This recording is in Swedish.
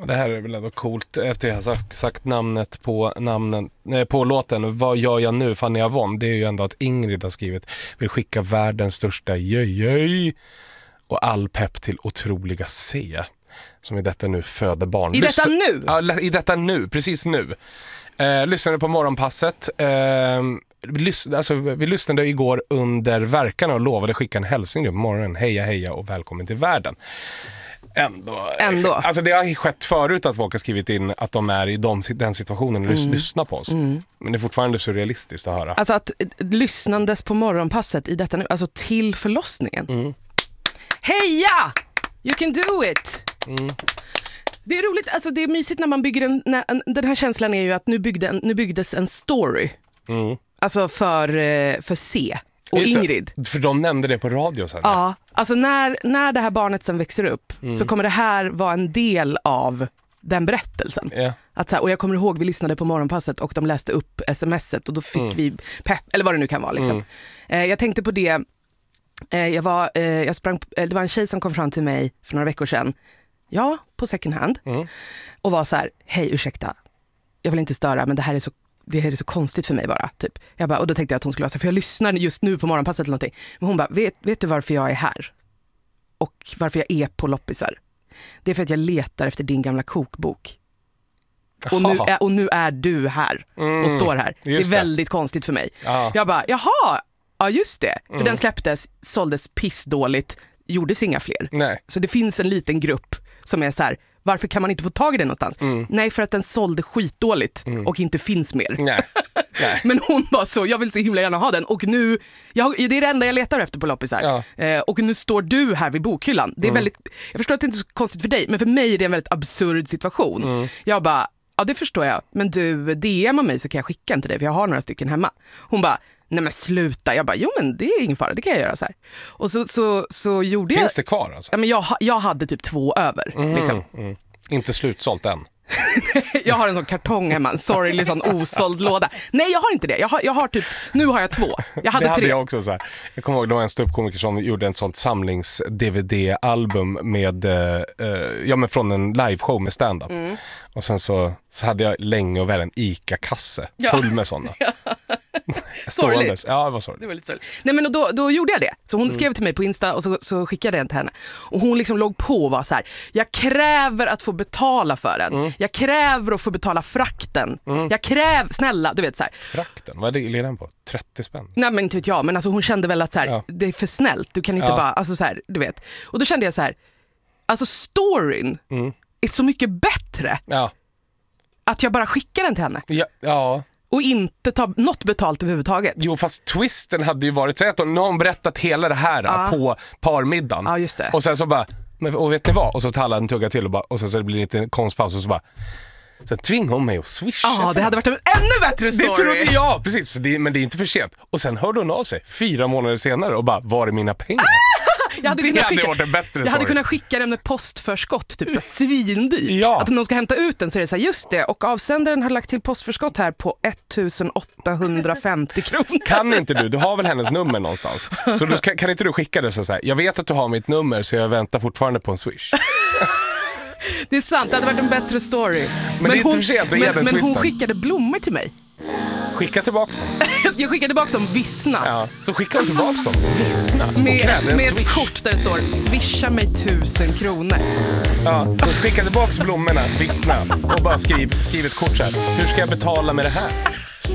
Det här är väl ändå coolt efter jag har sagt namnet på låten. Vad gör jag nu, Fanny Avon? Det är ju ändå att Ingrid har skrivit: vill skicka världens största jöj och all pepp till otroliga C, som i detta nu föder barn. I detta nu? Ja, i detta nu, precis nu. Lyssnade på morgonpasset. Vi lyssnade igår under verkarna och lovade skicka en hälsning på morgonen. Heja, heja och välkommen till världen. Ändå. Alltså det har skett förut att folk har skrivit in att de är i den situationen och lyssnar på oss. Men det är fortfarande surrealistiskt att höra. Alltså att lyssnandes på morgonpasset i detta nu, alltså till förlossningen. Heja! You can do it! Det är roligt, alltså det är mysigt när man bygger den här känslan är ju att nu byggdes en story. Alltså för C och Ingrid. För de nämnde det på radio sen. Ja, alltså när det här barnet sen växer upp så kommer det här vara en del av den berättelsen. Att så här, och jag kommer ihåg vi lyssnade på morgonpasset och de läste upp smset och då fick vi pepp, eller vad det nu kan vara liksom. Jag tänkte på det, jag sprang, det var en tjej som kom fram till mig för några veckor sedan. Ja, på second hand. Och var så här: hej, ursäkta, jag vill inte störa, men det här är så konstigt för mig bara, typ. Och då tänkte jag att hon skulle vara så här, för jag lyssnar just nu på morgonpasset eller någonting. Men hon bara, vet du varför jag är här? Och varför jag är på loppisar? Det är för att jag letar efter din gamla kokbok. Och nu är du här och står här. Det är väldigt konstigt för mig. Jag bara, jaha, ja just det. För den släpptes, såldes pissdåligt, gjordes inga fler. Nej. Så det finns en liten grupp som är så här: varför kan man inte få tag i den någonstans? Nej, för att den sålde skitdåligt och inte finns mer. Nej. Men hon var så, jag vill så himla gärna ha den. Och nu, det är det enda jag letar efter på loppisar. Och nu står du här vid bokhyllan. Det är väldigt, jag förstår att det inte är så konstigt för dig, men för mig är det en väldigt absurd situation. Jag bara, ja det förstår jag. Men du, DM:ar mig så kan jag skicka en till dig, för jag har några stycken hemma. Hon bara, nej men sluta. Jag bara, jo men det är ingen fara, det kan jag göra så här. Och så gjorde jag. Finns det kvar alltså? Ja, men jag hade typ 2 över. Liksom. Inte slutsålt än. Jag har en sån kartong hemma, en sorglig sån osåld låda. Nej, jag har inte det. Jag har typ, nu har jag 2. Jag hade 3. Det hade jag också så här. Jag kommer ihåg, det var en ståuppkomiker som gjorde en sånt samlings-DVD-album med, men från en liveshow med stand-up. Och sen så hade jag länge och väl en ICA-kasse full med sådana. Ståendes. Ja, det var sorgligt. Det var lite sorgligt. Nej, men då gjorde jag det. Så hon skrev till mig på Insta och så skickade jag den till henne. Och hon liksom låg på och var så här: jag kräver att få betala för den. Jag kräver att få betala frakten. Jag kräver, snälla, du vet så här. Frakten? Vad är den på? 30 spänn? Nej, men inte vet jag. Men alltså hon kände väl att så här, det är för snällt. Du kan inte bara, alltså så här, du vet. Och då kände jag så här, alltså storyn är så mycket bättre. Att jag bara skickar den till henne. Ja. Och inte ta något betalt överhuvudtaget. Jo, fast twisten hade ju varit så att någon berättat hela det här på parmiddagen. Ja, just det. Och sen så bara, och vet ni vad? Och så tar alla en tugga till och sen så det blir lite konstpaus och så bara, sen tvingar hon mig att swisha. Ja, det hade varit en ännu bättre story. Det trodde jag, precis. Men det är inte för sent. Och sen hörde hon av sig 4 månader senare och bara, var är mina pengar? Jag hade kunnat skicka den med postförskott, typ så svindyrt. Att någon ska hämta ut den, så är det så här, just det, och avsändaren har lagt till postförskott här på 1850 kronor. Kan inte du har väl hennes nummer någonstans. Så kan inte du skicka det så här, jag vet att du har mitt nummer så jag väntar fortfarande på en swish. Det är sant, det hade varit en bättre story. Men det är inte för sent att ge den twisten. Men hon skickade blommor till mig. Skicka tillbaka dem. Jag skickade tillbaka dem vissna. Ja, så skicka tillbaka dem vissna. Med ett kort där det står swisha mig 1000 kronor. Ja, så skicka tillbaka blommorna vissna och bara skriv ett kort så här. Hur ska jag betala med det här?